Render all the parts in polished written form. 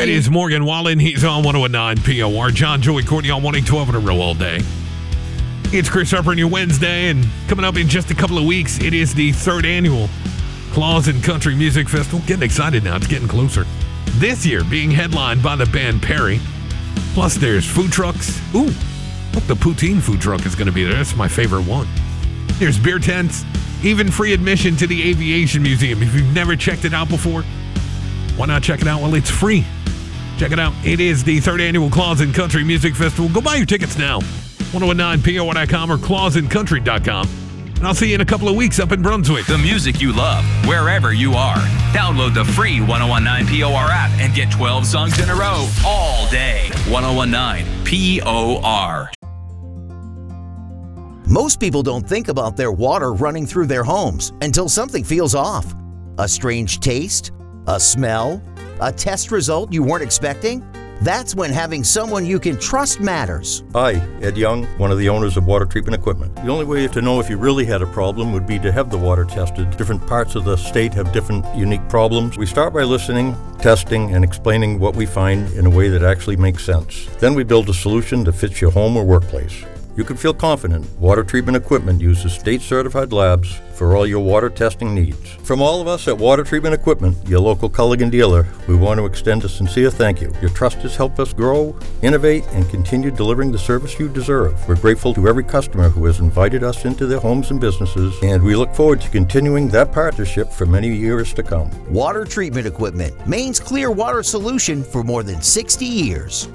That is Morgan Wallen. He's on 101.9 POR. John, Joey, Courtney on 112 in a row all day. It's Chris Harper on your Wednesday, and coming up in just a couple of weeks, it is the 3rd annual Clausen Country Music Festival. Getting excited now. It's getting closer. This year being headlined by the band Perry. Plus, there's food trucks. Ooh, look, the poutine food truck is going to be there. That's my favorite one. There's beer tents, even free admission to the Aviation Museum. If you've never checked it out before, why not check it out? Well, it's free. Check it out. It is the 3rd annual Clausen Country Music Festival. Go buy your tickets now. 1019POR.com or clausencountry.com. And I'll see you in a couple of weeks up in Brunswick. The music you love, wherever you are. Download the free 1019 POR app and get 12 songs in a row all day. 1019 POR. Most people don't think about their water running through their homes until something feels off. A strange taste? A smell? A test result you weren't expecting? That's when having someone you can trust matters. Hi, Ed Young, one of the owners of Water Treatment Equipment. The only way to know if you really had a problem would be to have the water tested. Different parts of the state have different unique problems. We start by listening, testing, and explaining what we find in a way that actually makes sense. Then we build a solution that fits your home or workplace. You can feel confident Water Treatment Equipment uses state-certified labs for all your water testing needs. From all of us at Water Treatment Equipment, your local Culligan dealer, we want to extend a sincere thank you. Your trust has helped us grow, innovate, and continue delivering the service you deserve. We're grateful to every customer who has invited us into their homes and businesses, and we look forward to continuing that partnership for many years to come. Water Treatment Equipment, Maine's clear water solution for more than 60 years.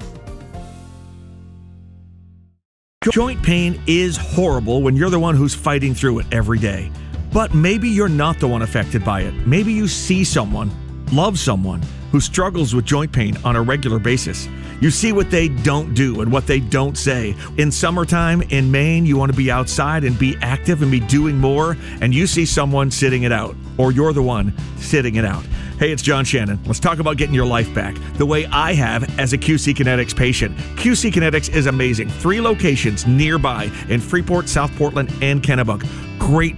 Joint pain is horrible when you're the one who's fighting through it every day. But maybe you're not the one affected by it. Maybe you see someone, love someone, who struggles with joint pain on a regular basis. You see what they don't do and what they don't say. In summertime in Maine, you want to be outside and be active and be doing more, and you see someone sitting it out, or you're the one sitting it out. Hey, it's John Shannon. Let's talk about getting your life back the way I have as a QC Kinetics patient. QC Kinetics is amazing. 3 locations nearby in Freeport, South Portland, and Kennebuck. Great